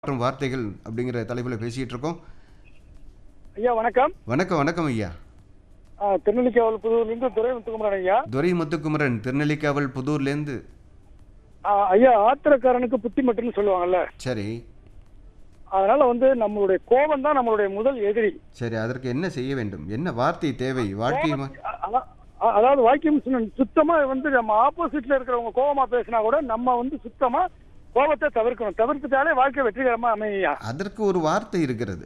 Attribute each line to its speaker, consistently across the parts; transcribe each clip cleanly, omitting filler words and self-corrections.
Speaker 1: மற்றும் வார்த்தைகள் அப்படிங்கிற தலைப்புல பேசிட்டு இருக்கோம்.
Speaker 2: ஐயா வணக்கம்.
Speaker 1: வணக்கம் வணக்கம் ஐயா.
Speaker 2: திருநெல்லிக்காவல் புதூர்லேருந்து துரை முத்துக்குமரன் ஐயா.
Speaker 1: துரை முத்துக்குமரன் திருநெல்லிக்காவல் புதூர்லேருந்து.
Speaker 2: ஐயா ஆத்திரக்காரனுக்கு புத்தி மட்டும்னு சொல்லுவாங்கல்ல.
Speaker 1: சரி
Speaker 2: அதனால நம்மளுடைய கோபம் தான் நம்மளுடைய முதல் எதிரி.
Speaker 1: சரி, அதற்கு என்ன செய்ய வேண்டும், என்ன வார்த்தை தேவை வாழ்க்கை?
Speaker 2: அதாவது வாக்கியம் சுத்தமா நம்ம ஆப்போசிட்ல இருக்கிறவங்க கோபமா பேசினா கூட நம்ம சுத்தமா கோபத்தை தவிர்க்கணும். தவிர்த்துட்டாலே வாழ்க்கை வெற்றிகரமா அமையா.
Speaker 1: அதற்கு ஒரு வார்த்தை இருக்கிறது,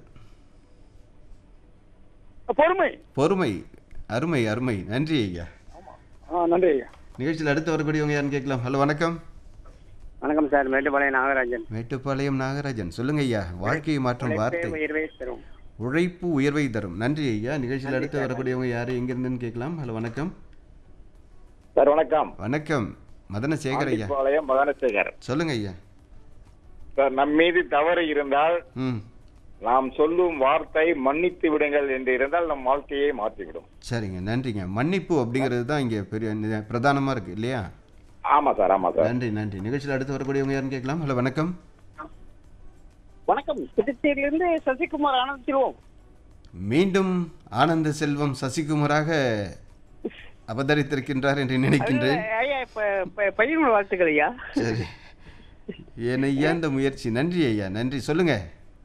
Speaker 2: பொறுமை.
Speaker 1: பொறுமை. அருமை அருமை, நன்றி ஐயா.
Speaker 2: நன்றி ஐயா.
Speaker 1: நிகழ்ச்சியில் அடுத்து வரக்கூடியவங்க யாருன்னு கேட்கலாம். ஹலோ வணக்கம்.
Speaker 3: வணக்கம் சார், மேட்டுப்பாளையம் நாகராஜன்.
Speaker 1: மேட்டுப்பாளையம் நாகராஜன், சொல்லுங்க ஐயா. வாழ்க்கையை மாற்றும் வார்த்தை.
Speaker 3: உயர்வை தரும்.
Speaker 1: உழைப்பு உயர்வை தரும். நன்றி ஐயா. நிகழ்ச்சியில் அடுத்து வரக்கூடியவங்க யாரு எங்கிருந்துன்னு கேட்கலாம். ஹலோ வணக்கம்.
Speaker 4: சார் வணக்கம்.
Speaker 1: வணக்கம், மதனசேகர் ஐயா.
Speaker 4: பாளையம் மதனசேகர்.
Speaker 1: சொல்லுங்க ஐயா.
Speaker 4: சார், நம் மீது தவறு இருந்தால்
Speaker 1: ம்
Speaker 4: நாம் சொல்லும் வார்த்தை மன்னித்து விடுங்கள் என்று இருந்தால் நம் வாழ்க்கையை மாற்றிவிடும்.
Speaker 1: சரிங்க, நன்றிங்க. மன்னிப்பு அப்படிங்கிறது தான் இங்கே பெரிய பிரதானமாக இருக்குது இல்லையா?
Speaker 4: ஆமா சார், ஆமா சார்.
Speaker 1: நன்றி நன்றி. நிகழ்ச்சியில் அடுத்து வரக்கூடியவங்க யாருன்னு கேட்கலாம். ஹலோ வணக்கம்.
Speaker 3: வணக்கம், புதுச்சேரியிலிருந்து சசிகுமார் ஆனந்த் செல்வம்.
Speaker 1: மீண்டும் ஆனந்த செல்வம் சசிகுமாராக அவதரித்திருக்கின்றார் என்று நினைக்கின்றேன்.
Speaker 3: ஐயா பையன் வாழ்த்துக்கள் ஐயா.
Speaker 1: சரி, ஏன் ஐயா இந்த முயற்சி? நன்றி ஐயா, நன்றி. சொல்லுங்க.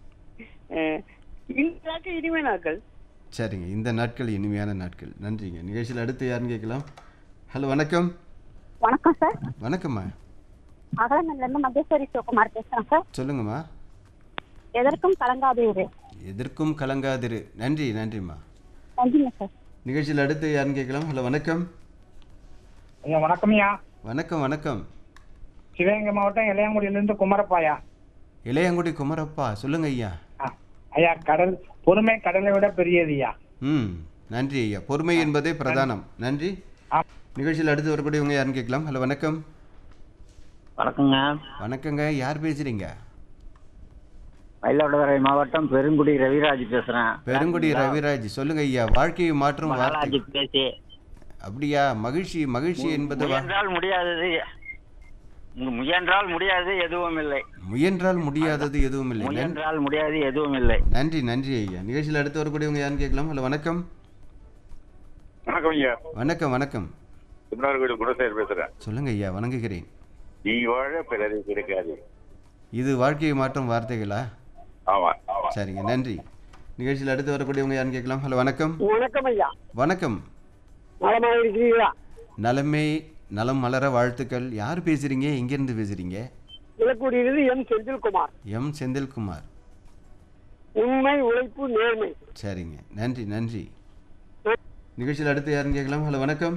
Speaker 3: இந்த நாட்கள் இனிமே நாட்கள்.
Speaker 1: சரிங்க, இந்த நாட்கள் இனிமையான நாட்கள். நன்றிங்க. நிகழ்ச்சியில் அடுத்து யாருன்னு கேட்கலாம். ஹலோ வணக்கம்.
Speaker 5: வணக்கம் சார்.
Speaker 1: வணக்கம்மா.
Speaker 5: அகலமல்லேருந்து மகேஸ்வரி சிவகுமார் பேசுறேன் சார்.
Speaker 1: சொல்லுங்கம்மா.
Speaker 5: எதற்கும் கலங்காதீரு.
Speaker 1: எதற்கும் கலங்காதிரு. நன்றி நன்றிம்மா.
Speaker 5: நன்றிங்க சார்.
Speaker 1: நிகழ்ச்சியில் அடுத்து யாருன்னு கேட்கலாம். ஹலோ வணக்கம்.
Speaker 6: ஐயா வணக்கம் ஐயா.
Speaker 1: வணக்கம் வணக்கம்.
Speaker 6: சிவகங்கை மாவட்டம் இளையாங்குடியிலிருந்து குமரப்பாயா.
Speaker 1: இளையாங்குடி குமரப்பா, சொல்லுங்க ஐயா.
Speaker 6: ஐயா, கடல் பொறுமை கடலை விட பெரியது ஐயா.
Speaker 1: நன்றி ஐயா. பொறுமை என்பதே பிரதானம். நன்றி. நிகழ்ச்சியில் அடுத்து வரக்கூடியவங்க யாருன்னு கேட்கலாம். ஹலோ வணக்கம்.
Speaker 3: வணக்கங்க.
Speaker 1: வணக்கங்க, யார் பேசுறீங்க?
Speaker 3: மயிலாடுதுறை மாவட்டம் பெருங்குடி ரவிராஜ் பேசுறேன்.
Speaker 1: பெருங்குடி ரவிராஜ், சொல்லுங்க ஐயா. வாழ்க்கையை மாற்றும் வார்த்தை.
Speaker 3: பேசி
Speaker 1: அப்படியா? மகிழ்ச்சி. மகிழ்ச்சி என்பது
Speaker 3: முடியாதது, முயன்றால் முடியாது எதுவும் இல்லை.
Speaker 1: முயன்றால் முடியாதது எதுவும் இல்லை.
Speaker 3: முயன்றால் முடியாது எதுவும் இல்லை.
Speaker 1: நன்றி நன்றி ஐயா. நிகழ்ச்சியில் அடுத்து வரக்கூடியவங்க யாருன்னு கேட்கலாம். ஹலோ வணக்கம்.
Speaker 4: வணக்கம் ஐயா.
Speaker 1: வணக்கம் வணக்கம்.
Speaker 4: திருநாள்கோயில் குணசேகர் பேசுறேன்.
Speaker 1: சொல்லுங்க ஐயா, வணங்குகிறேன்.
Speaker 4: நீ வாழ பிறரை கிடைக்காது.
Speaker 1: இது வாழ்க்கையை மாற்றும் வார்த்தைகளா?
Speaker 4: ஆமா.
Speaker 1: சரிங்க, நன்றி. நிகழ்ச்சியில் அடுத்து வரக்கூடியவங்க யாருன்னு கேட்கலாம். ஹலோ வணக்கம்.
Speaker 2: வணக்கம் ஐயா.
Speaker 1: வணக்கம்.
Speaker 2: நலமாக இருக்கிறீங்களா?
Speaker 1: நலமே நலம் மலர வாழ்த்துக்கள். யார் பேசுறீங்க, எங்கிருந்து பேசுறீங்க?
Speaker 2: இலக்குடியிலிருந்து எம் செந்தில்குமார்.
Speaker 1: எம் செந்தில்குமார்.
Speaker 2: உண்மை, உழைப்பு, நேர்மை.
Speaker 1: சரிங்க, நன்றி நன்றி. நிகழ்ச்சியில் அடுத்து யாருன்னு கேட்கலாம். ஹலோ வணக்கம்.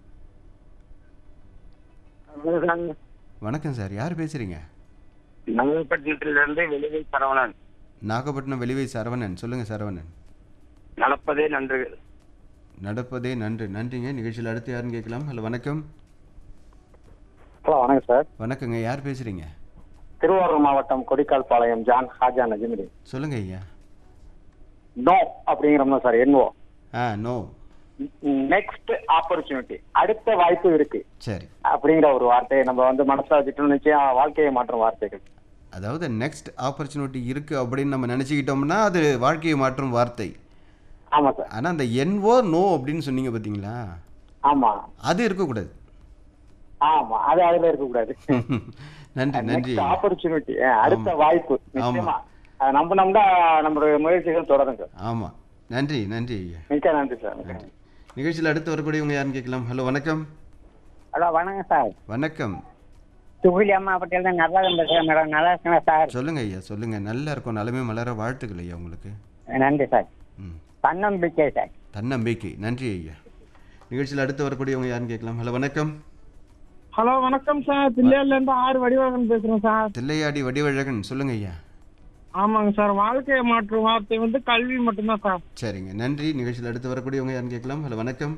Speaker 1: வணக்கம் சார், யார் பேசுறீங்க?
Speaker 3: நாகப்பட்டினத்திலிருந்து வெளிவை சரவணன்.
Speaker 1: நாகப்பட்டினம் வெளிவை சரவணன், சொல்லுங்க சரவணன்.
Speaker 3: நடப்பதே நன்று.
Speaker 1: நடப்பதே நன்று. நன்றிங்க. நிகழ்ச்சியில் அடுத்து யாருன்னு கேட்கலாம். ஹலோ வணக்கம்.
Speaker 6: ஹலோ வணக்கம் சார்.
Speaker 1: வணக்கங்க, யார் பேசுறீங்க?
Speaker 6: திருவாரூர் மாவட்டம் கொடிக்கால் பாளையம் ஜான் ஹாஜா நஜிமுடி.
Speaker 1: சொல்லுங்க ஐயா.
Speaker 6: நோ அப்படிங்கிறோம்னா சார், என்னவோ
Speaker 1: நோ.
Speaker 6: நெக்ஸ்ட் ஆப்பர்ச்சுனிட்டி, அடுத்த வாய்ப்பு இருக்கு
Speaker 1: சரி,
Speaker 6: அப்படிங்கிற ஒரு வார்த்தையை நம்ம மனசுல வச்சுட்டு நிச்சயம் வாழ்க்கையை மாற்றும் வார்த்தைகள்.
Speaker 1: அதாவது நெக்ஸ்ட் ஆப்பர்ச்சுனிட்டி இருக்கு அப்படின்னு நம்ம நினைச்சுக்கிட்டோம்னா அது வாழ்க்கையை மாற்றும் வார்த்தை.
Speaker 6: ஆமா சார்.
Speaker 1: ஆனா அந்த என்ஓ நோ அப்படின்னு சொன்னீங்க பாத்தீங்களா,
Speaker 6: ஆமா
Speaker 1: அது இருக்கக்கூடாது.
Speaker 6: ஆமா, அது அதுல இருக்கக்கூடாது.
Speaker 1: நன்றி நன்றி.
Speaker 6: ஆப்பர்ச்சுனிட்டி, அடுத்த வாய்ப்பு. நிச்சயமா அதை நம்பினோம்னா நம்மளுடைய முயற்சிகள் தொடரும் சார்.
Speaker 1: ஆமா, நன்றி நன்றி ஐயா.
Speaker 6: மிக்க நன்றி சார்.
Speaker 1: நன்றி. நிகழ்ச்சியில் அடுத்து வரக்கூடியவங்க யாருன்னு கேட்கலாம். ஹலோ வணக்கம்.
Speaker 3: ஹலோ வணக்கம் சார்.
Speaker 1: வணக்கம்.
Speaker 3: துகுலி அம்மா பட்டியல நடராஜன் பேசுறேன் மேடம். நல்லா இருக்கேன் சார்.
Speaker 1: சொல்லுங்க ஐயா, சொல்லுங்க. நல்லா இருக்கும். நலமே மலர வாழ்த்துக்கள் ஐயா உங்களுக்கு.
Speaker 3: நன்றி சார். தன்னம்பிக்கை சார்.
Speaker 1: தன்னம்பிக்கை. நன்றி ஐயா. நிகழ்ச்சியில் அடுத்து வரக்கூடியவங்க யாருன்னு கேட்கலாம். ஹலோ வணக்கம்.
Speaker 2: ஹலோ வணக்கம் சார். தில்லையாடில இருந்து ஆர் வடிவழகன் பேசுறேன் சார்.
Speaker 1: தில்லையாடி வடிவழகன், சொல்லுங்க ஐயா.
Speaker 2: ஆமாங்க சார். வாழ்க்கையை மாற்றும் வார்த்தை கல்வி மட்டும்தான் சார்.
Speaker 1: சரிங்க, நன்றி. நிகழ்ச்சியில் அடுத்து வரக்கூடியவங்க யாருன்னு கேட்கலாம். ஹலோ வணக்கம்.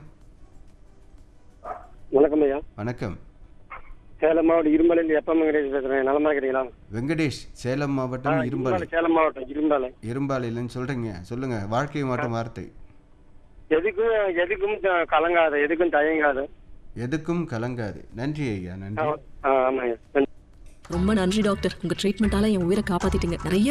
Speaker 2: வணக்கம் ஐயா.
Speaker 1: வணக்கம்.
Speaker 2: சேலம் மாவட்டம் இரும்பாலையில் எப்ப பேசுறேன். நலமா இருக்கிறீங்களா?
Speaker 1: வெங்கடேஷ், சேலம் மாவட்டம் இரும்பாலை.
Speaker 2: சேலம் மாவட்டம் இரும்பாலை.
Speaker 1: இரும்பாலையிலன்னு சொல்றீங்க. சொல்லுங்க, வாழ்க்கை மாற்றும் வார்த்தை.
Speaker 2: எதுக்கும் கலங்காத, எதுக்கும் தயங்காத.
Speaker 1: எதுக்கும் கலங்காது. நன்றி ஐயா, நன்றி.
Speaker 2: ஆமாங்க.
Speaker 7: ரொம்ப நன்றி டாக்டர், உங்க ட்ரீட்மெண்டால என் உயிரை காப்பாத்திட்டீங்க. நிறைய